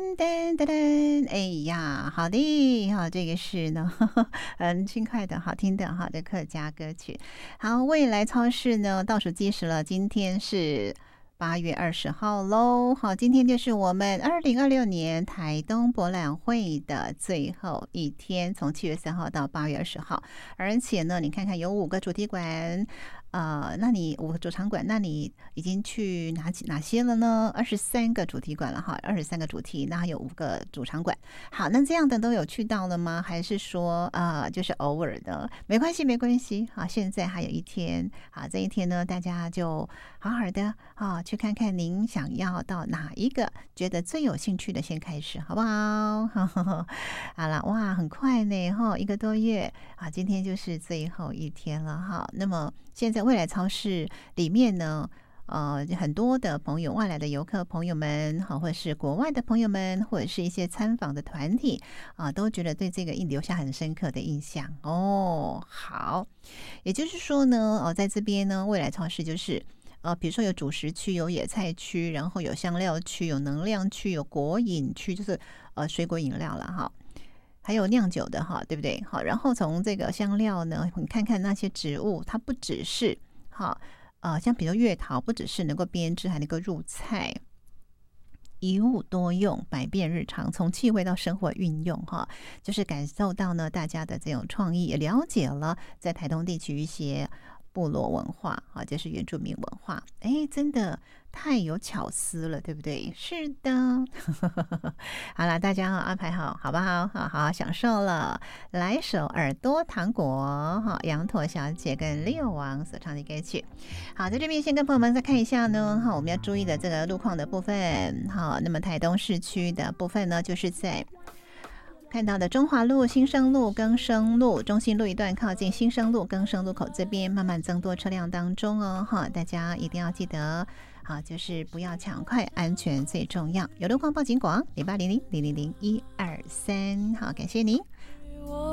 噔噔噔，哎呀，好的，好，这个是呢，很轻快的、好听的好的客家歌曲。好，未来超市呢倒数计时了，今天是8月20号喽。好，今天就是我们2026年台东博览会的最后一天，从7月3号到8月20号，而且呢，你看看有5个主题馆。那你5个主场馆，那你已经去哪些了呢？23个主题馆了哈，23个主题，那还有5个主场馆。好，那这样的都有去到了吗？还是说就是偶尔的？没关系，没关系。好，现在还有一天，好，这一天呢，大家就好好的去看看您想要到哪一个，觉得最有兴趣的先开始，好不好？好了，哇，很快呢，1个多月啊，今天就是最后一天了哈。那么现在未来超市里面呢，很多的朋友，外来的游客朋友们，或者是国外的朋友们，或者是一些参访的团体都觉得对这个留下很深刻的印象哦。好，也就是说呢，在这边呢，未来超市就是比如说有主食区，有野菜区，然后有香料区，有能量区，有果饮区，就是水果饮料了哈。还有酿酒的哈，对不对？好，然后从这个香料呢，你看看那些植物，它不只是像比如月桃，不只是能够编织，还能够入菜，一物多用，百变日常，从气味到生活运用哈，就是感受到呢大家的这种创意，也了解了在台东地区一些部落文化就是原住民文化，真的太有巧思了，对不对？是的。好了，大家安排好好不好？好好享受了。来一首耳朵糖果羊驼小姐跟六王所唱的歌曲。好，在这边先跟朋友们再看一下呢我们要注意的这个路况的部分。好，那么台东市区的部分呢，就是在看到的中华路、新生路、更生路、中心路一段靠近新生路、更生路口这边慢慢增多车辆当中哦，大家一定要记得，好，就是不要抢快，安全最重要。有路况报警广，0800000123，好，感谢您。